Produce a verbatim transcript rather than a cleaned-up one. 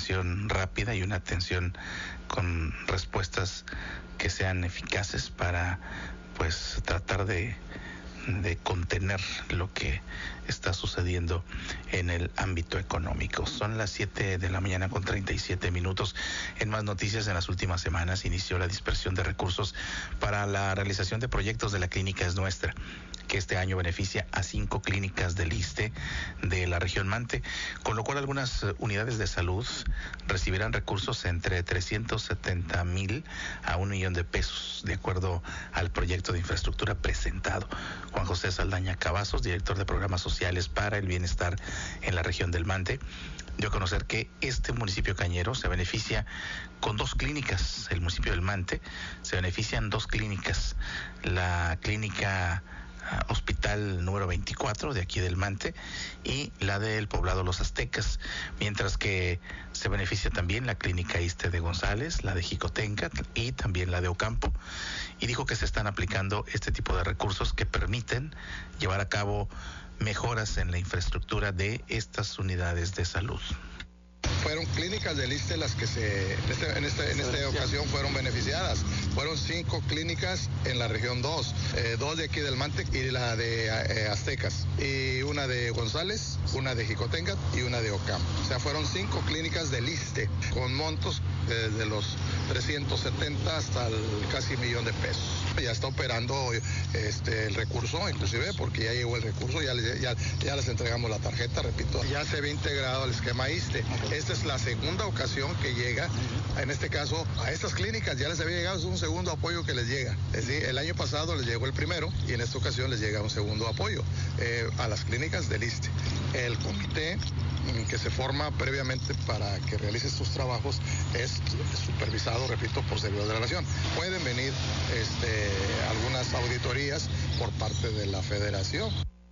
atención rápida y una atención con respuestas que sean eficaces para pues tratar de de contener lo que está sucediendo en el ámbito económico. Son las siete de la mañana con treinta y siete minutos. En más noticias, en las últimas semanas inició la dispersión de recursos para la realización de proyectos de la Clínica Es Nuestra, que este año beneficia a cinco clínicas del ISSSTE de la región Mante, con lo cual algunas unidades de salud recibirán recursos entre trescientos setenta mil a un millón de pesos, de acuerdo al proyecto de infraestructura presentado. Juan José Saldaña Cavazos, director de Programas Sociales para el Bienestar en la región del Mante, dio a conocer que este municipio cañero se beneficia con dos clínicas. El municipio del Mante se benefician dos clínicas. La clínica Hospital número veinticuatro de aquí del Mante y la del poblado Los Aztecas, mientras que se beneficia también la clínica ISSSTE de González, la de Jicotenca y también la de Ocampo, y dijo que se están aplicando este tipo de recursos que permiten llevar a cabo mejoras en la infraestructura de estas unidades de salud. Fueron clínicas del ISSSTE las que se, en, este, en, este, en esta ocasión fueron beneficiadas. Fueron cinco clínicas en la región dos, eh, dos de aquí del Mante y la de eh, Aztecas, y una de González, una de Jicotenca y una de Ocampo. O sea, fueron cinco clínicas del ISSSTE con montos desde los trescientos setenta hasta el casi millón de pesos. Ya está operando este, el recurso, inclusive, porque ya llegó el recurso, ya, ya, ya les entregamos la tarjeta, repito, ya se ve integrado al esquema ISSSTE. Esta es la segunda ocasión que llega, en este caso, a estas clínicas ya les había llegado, es un segundo apoyo que les llega. Es decir, el año pasado les llegó el primero y en esta ocasión les llega un segundo apoyo eh, a las clínicas del ISSSTE. El comité que se forma previamente para que realice estos trabajos es supervisado, repito, por servidores de la Nación. Pueden venir este, algunas auditorías por parte de la Federación.